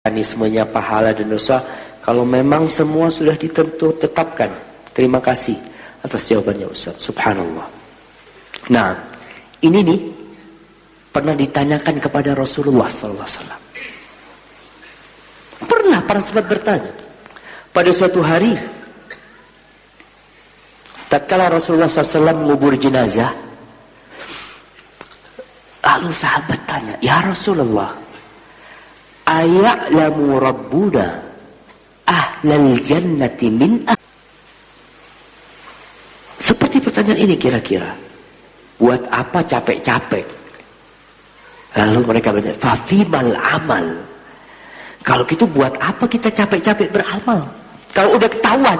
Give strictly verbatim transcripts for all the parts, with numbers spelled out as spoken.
mekanismenya pahala dan dosa. Kalau memang semua sudah ditentu tetapkan. Terima kasih atas jawabannya Ustaz. Subhanallah. Nah, ini nih pernah ditanyakan kepada Rasulullah sallallahu alaihi wasallam. Pernah para sahabat bertanya. Pada suatu hari, tatkala Rasulullah sallallahu alaihi wasallam mengubur jenazah, lalu sahabat tanya, "Ya Rasulullah, aya'lamu rabbuna ahlal jannati min ah." Seperti pertanyaan ini kira-kira, buat apa capek-capek? Lalu mereka bertanya, "Fafimal amal." Kalau gitu buat apa kita capek-capek beramal? Kalau udah ketahuan.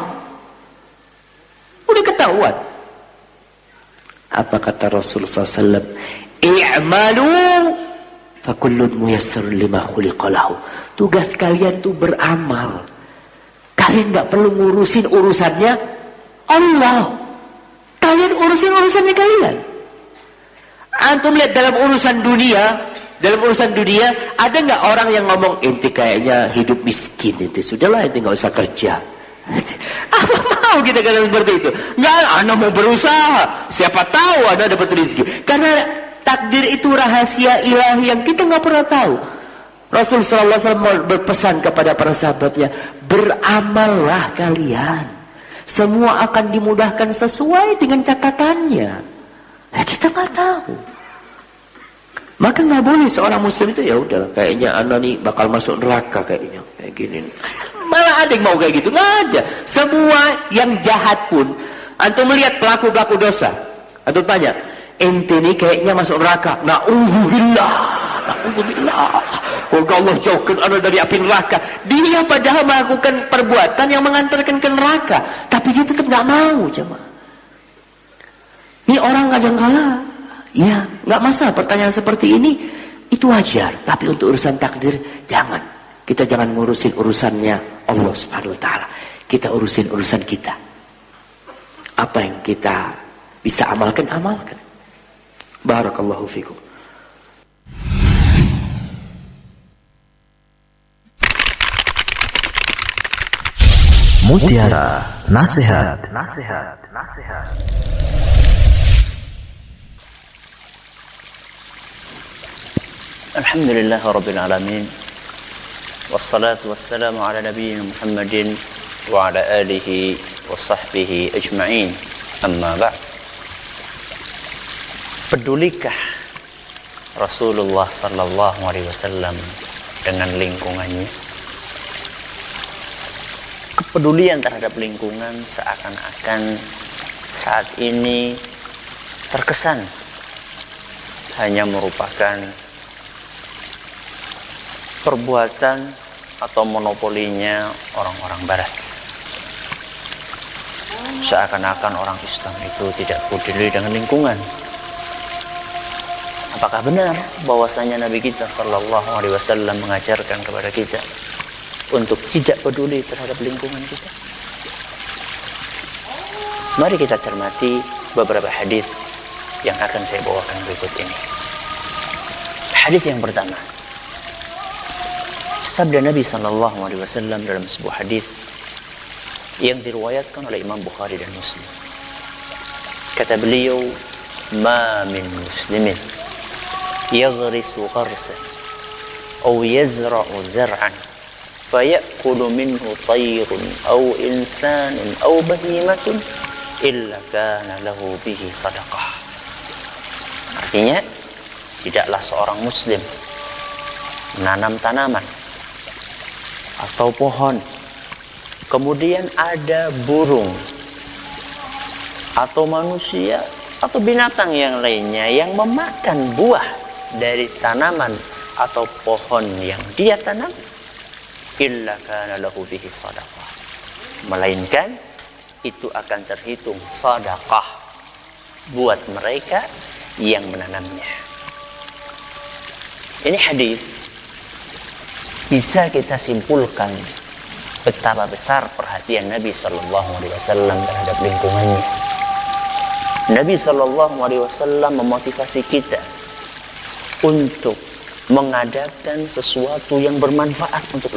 Udah ketahuan. Apa kata Rasulullah sallallahu alaihi wasallam? "I'malu fakullun muyassar lima khuliqalahu." Tugas kalian tuh beramal. Kalian gak perlu ngurusin urusannya Allah. Kalian urusin urusannya kalian. Antum lihat dalam urusan dunia, dalam urusan dunia ada nggak orang yang ngomong, "Inti kayaknya hidup miskin, inti sudahlah, inti nggak usah kerja." Apa mau kita katakan seperti itu? Nggak, anda mau berusaha, siapa tahu anda dapat rezeki. Karena takdir itu rahasia ilahi yang kita nggak pernah tahu. Rasul sallallahu alaihi wasallam berpesan kepada para sahabatnya, beramallah kalian, semua akan dimudahkan sesuai dengan catatannya. Nah, kita nggak tahu. Maka nggak boleh seorang muslim itu, ya udah kayaknya anda nih bakal masuk neraka kayaknya kayak gini. Malah ada yang mau kayak gitu, nggak ada. Semua yang jahat pun, antum melihat pelaku-pelaku dosa, antum tanya, ente nih kayaknya masuk neraka. Na'udzubillah, na'udzubillah. Semoga Allah jauhkan anda dari api neraka. Dia padahal melakukan perbuatan yang mengantarkan ke neraka, tapi dia tetap nggak mau, jemaah. Ini orang kadang-kala, ya nggak masalah pertanyaan seperti ini, itu wajar. Tapi untuk urusan takdir, jangan. Kita jangan ngurusin urusannya Allah subhanahu wa ta'ala. Kita urusin urusan kita. Apa yang kita bisa amalkan, amalkan. Barakallahu fikum. Mutiara Nasihat. Nasihat. Nasihat. Alhamdulillah Rabbil Alamin. Wassalatu wassalamu ala nabiyyina Muhammadin wa ala alihi wa sahbihi ajma'in. Amma ba'd. Pedulikah Rasulullah sallallahu alaihi wasallam dengan lingkungannya? Kepedulian terhadap lingkungan seakan-akan saat ini terkesan hanya merupakan perbuatan atau monopolinya orang-orang barat. Seakan-akan orang Islam itu tidak peduli dengan lingkungan. Apakah benar bahwasanya Nabi kita sallallahu alaihi wasallam mengajarkan kepada kita untuk tidak peduli terhadap lingkungan kita? Mari kita cermati beberapa hadis yang akan saya bawakan berikut ini. Hadis yang pertama, sabda Nabi sallallahu alaihi wasallam dalam sebuah hadis yang diriwayatkan oleh Imam Bukhari dan Muslim. Kata beliau, "Ma min muslimin yaghrisu gharsan aw yazra'u zar'an fayakulu minhu tayrun aw insanun aw bahimatun illa kana lahu bihi sadaqah." Artinya, tidaklah seorang muslim menanam tanaman atau pohon, kemudian ada burung atau manusia atau binatang yang lainnya yang memakan buah dari tanaman atau pohon yang dia tanam, illa kana lahu bihi sadaqah, melainkan itu akan terhitung sedekah buat mereka yang menanamnya. Ini hadis bisa kita simpulkan betapa besar perhatian Nabi sallallahu alaihi wasallam terhadap lingkungannya. Nabi sallallahu alaihi wasallam memotivasi kita untuk mengadakan sesuatu yang bermanfaat untuk